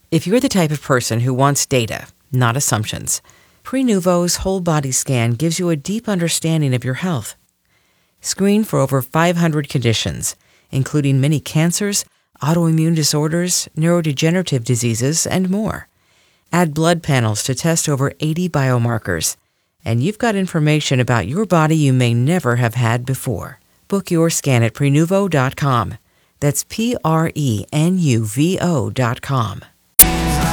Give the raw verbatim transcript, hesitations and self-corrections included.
If you're the type of person who wants data, not assumptions, Prenuvo's whole body scan gives you a deep understanding of your health. Screen for over five hundred conditions, including many cancers, autoimmune disorders, neurodegenerative diseases, and more. Add blood panels to test over eighty biomarkers, and you've got information about your body you may never have had before. Book your scan at Prenuvo dot com. That's P R E N U V O dot com.